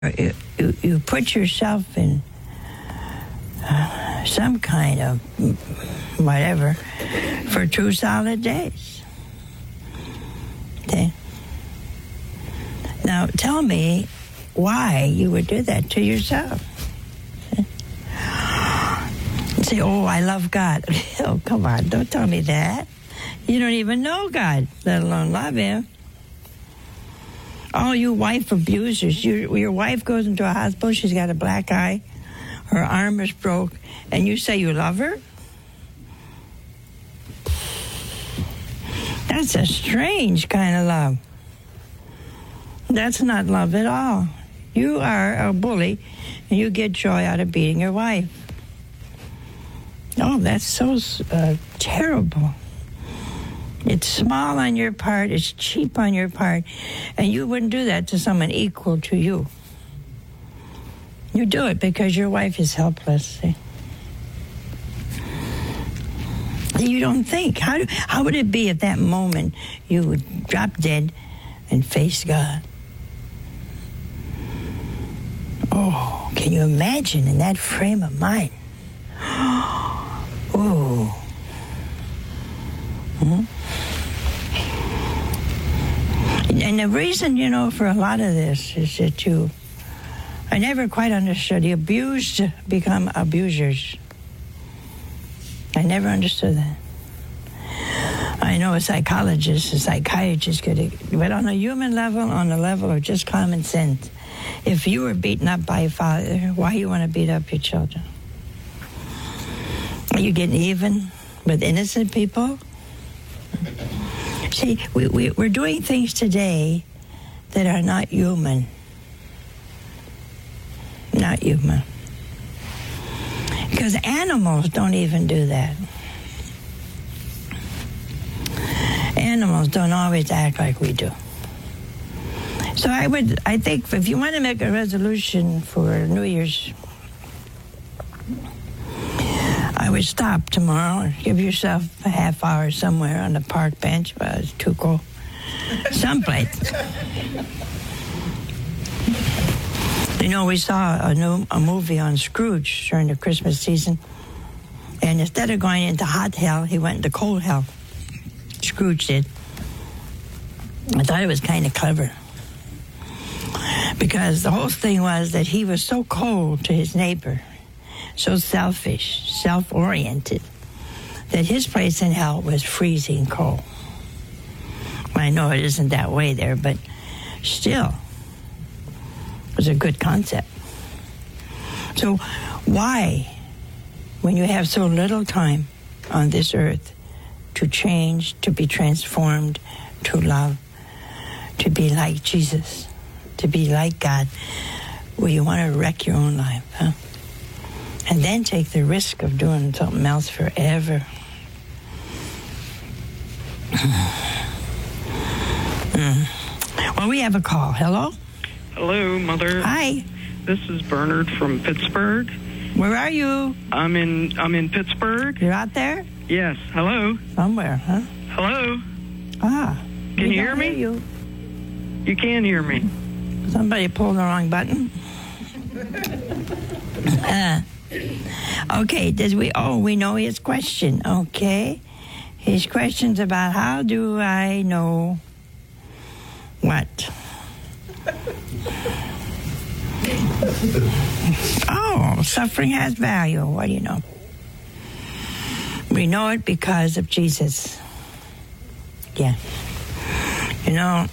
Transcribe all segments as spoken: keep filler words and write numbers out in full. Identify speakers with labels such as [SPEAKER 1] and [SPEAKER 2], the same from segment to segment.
[SPEAKER 1] You, you, you put yourself in uh, some kind of whatever for two solid days. Okay? Now, tell me why you would do that to yourself. Okay? Say, oh, I love God. Oh, come on, don't tell me that. You don't even know God, let alone love Him. All you wife abusers, you, your wife goes into a hospital, she's got a black eye, her arm is broke, and you say you love her? That's a strange kind of love. That's not love at all. You are a bully, and you get joy out of beating your wife. Oh, that's so uh, terrible. It's small on your part, it's cheap on your part, and you wouldn't do that to someone equal to you. You do it because your wife is helpless. See? You don't think. How, do, how would it be at that moment you would drop dead and face God? Oh, can you imagine in that frame of mind? Oh. Hmm? And the reason, you know, for a lot of this is that you, I never quite understood. The abused become abusers. I never understood that. I know a psychologist, a psychiatrist could, but on a human level, on the level of just common sense, if you were beaten up by a father, why you want to beat up your children? Are you getting even with innocent people? See, we, we, we're doing things today that are not human. Not human. Because animals don't even do that. Animals don't always act like we do. So I would, I think if you want to make a resolution for New Year's, I would stop tomorrow and give yourself a half hour somewhere on the park bench, but it's too cold. Someplace. You know, we saw a new a movie on Scrooge during the Christmas season, and instead of going into hot hell, he went into cold hell. Scrooge did. I thought it was kind of clever. Because the whole thing was that he was so cold to his neighbor, so selfish, self-oriented, that his place in hell was freezing cold. I know it isn't that way there, but still, it was a good concept. So why, when you have so little time on this earth to change, to be transformed, to love, to be like Jesus, to be like God, will you want to wreck your own life, huh? And then take the risk of doing something else forever. mm. Well, we have a call. Hello?
[SPEAKER 2] Hello, Mother.
[SPEAKER 1] Hi.
[SPEAKER 2] This is Bernard from Pittsburgh.
[SPEAKER 1] Where are you?
[SPEAKER 2] I'm in I'm in Pittsburgh.
[SPEAKER 1] You're out there?
[SPEAKER 2] Yes. Hello.
[SPEAKER 1] Somewhere, huh?
[SPEAKER 2] Hello.
[SPEAKER 1] Ah.
[SPEAKER 2] Can you hear me?
[SPEAKER 1] Hear you.
[SPEAKER 2] You can hear me.
[SPEAKER 1] Somebody pulled the wrong button. uh, okay, does we, oh, we know his question, okay? His question's about how do I know what? Oh, suffering has value. What do you know? We know it because of Jesus. Yeah. You know,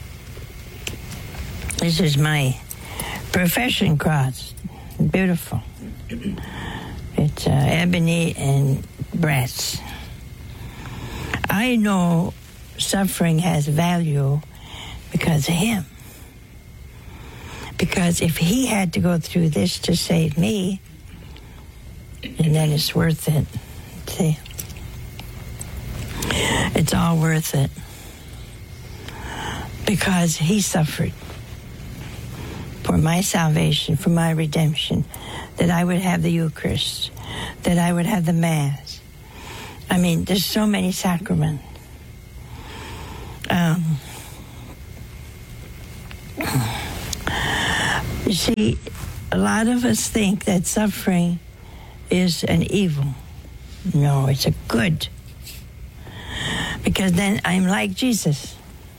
[SPEAKER 1] this is my profession cross. Beautiful. It's uh, ebony and brass. I know suffering has value because of Him. Because if He had to go through this to save me, and then it's worth it. See? It's all worth it. Because He suffered for my salvation, for my redemption, that I would have the Eucharist, that I would have the Mass. I mean, there's so many sacraments. Um, see, a lot of us think that suffering is an evil. No, it's a good. Because then I'm like Jesus.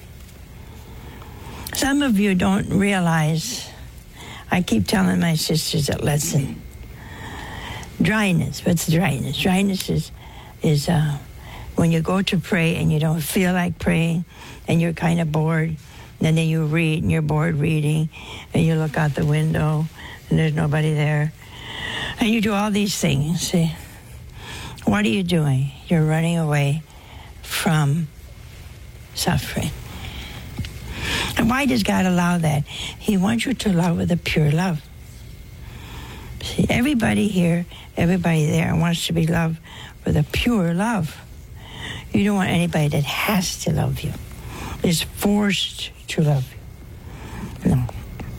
[SPEAKER 1] Some of you don't realize, I keep telling my sisters at lesson, dryness. What's dryness? Dryness is, is uh, when you go to pray and you don't feel like praying and you're kind of bored, and then you read and you're bored reading and you look out the window and there's nobody there. And you do all these things. See? What are you doing? You're running away from suffering. And why does God allow that? He wants you to love with a pure love. See, everybody here, everybody there wants to be loved with a pure love. You don't want anybody that has to love you, is forced to love you. No.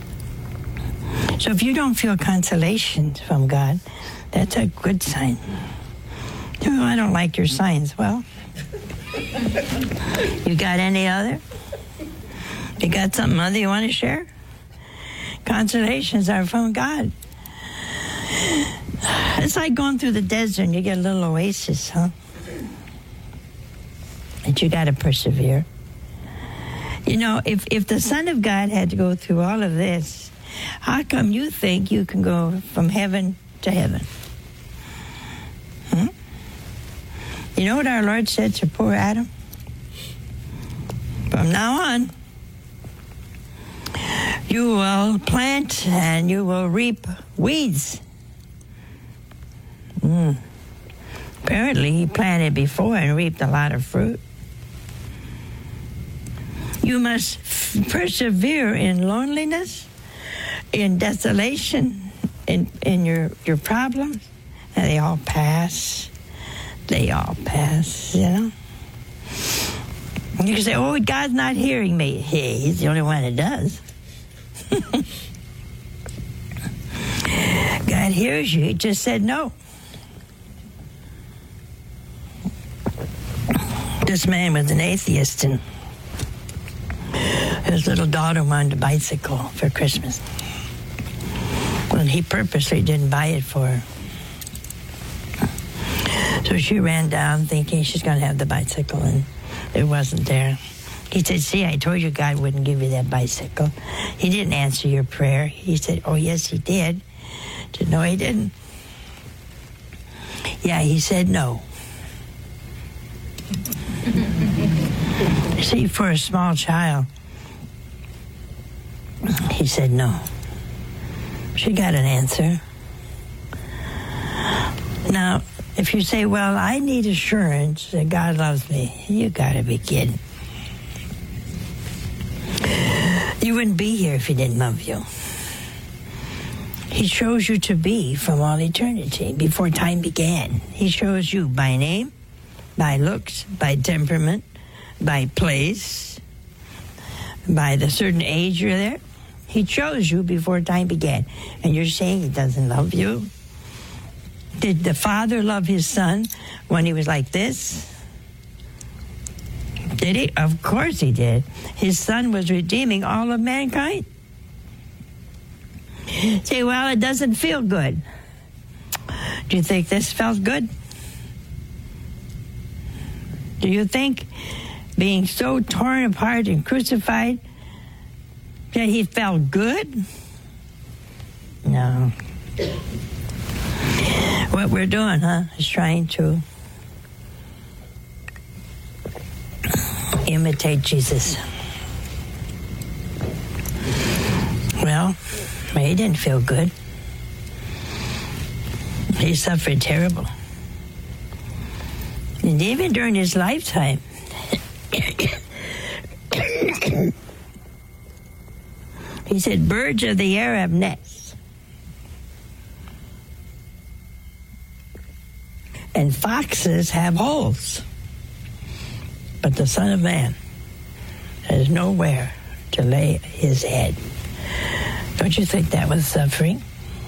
[SPEAKER 1] So if you don't feel consolation from God, that's a good sign. Oh, I don't like your signs. Well, you got any other? You got something other you want to share? Consolations are from God. It's like going through the desert and you get a little oasis, huh? But you got to persevere. You know, if, if the Son of God had to go through all of this, how come you think you can go from heaven to heaven? Hmm? You know what our Lord said to poor Adam? From now on, you will plant and you will reap weeds. Mm. Apparently, he planted before and reaped a lot of fruit. You must f- persevere in loneliness, in desolation, in, in your, your problems, and they all pass. They all pass, you know. You can say, oh, God's not hearing me. Hey, he's the only one that does. God hears you. He just said no. This man was an atheist, and his little daughter wanted a bicycle for Christmas. Well, he purposely didn't buy it for her. So she ran down thinking she's going to have the bicycle, and it wasn't there. He said, see, I told you God wouldn't give you that bicycle. He didn't answer your prayer. He said, oh, yes, he did. I said, no, he didn't. Yeah, he said no. See, for a small child, he said no. She got an answer. Now, if you say, well, I need assurance that God loves me, you got to be kidding. You wouldn't be here if he didn't love you. He chose you to be from all eternity, before time began. He chose you by name, by looks, by temperament, by place, by the certain age you're there. He chose you before time began. And you're saying he doesn't love you? Did the Father love his Son when he was like this? Did he? Of course he did. His Son was redeeming all of mankind. Say, well, it doesn't feel good. Do you think this felt good? Do you think being so torn apart and crucified that he felt good? No. What we're doing, huh, is trying to imitate Jesus. Well, he didn't feel good. He suffered terrible. And even during his lifetime, he said, birds of the air have nests, and foxes have holes, but the Son of Man has nowhere to lay his head. Don't you think that was suffering?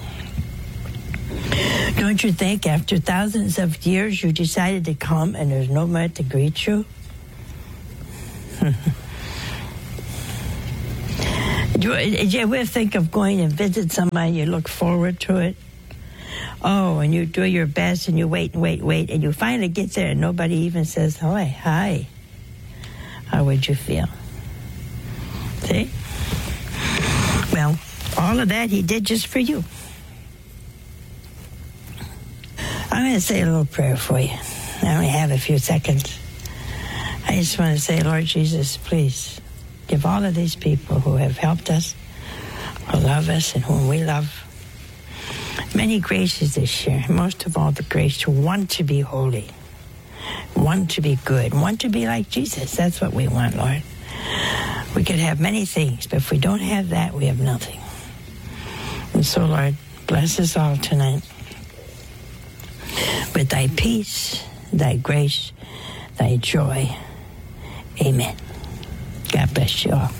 [SPEAKER 1] Don't you think after thousands of years you decided to come and there's no one to greet you? Do you, did you ever think of going and visit somebody, you look forward to it? Oh, and you do your best, and you wait and wait, wait, and you finally get there, and nobody even says, hi, hi. How would you feel? See? Well, all of that he did just for you. I'm going to say a little prayer for you. I only have a few seconds. I just want to say, Lord Jesus, please give all of these people who have helped us, who love us, and whom we love, many graces this year. Most of all, the grace to want to be holy, want to be good, want to be like Jesus. That's what we want, Lord. We could have many things, but if we don't have that, we have nothing. And so, Lord, bless us all tonight with thy peace, thy grace, thy joy. Amen. God bless you all.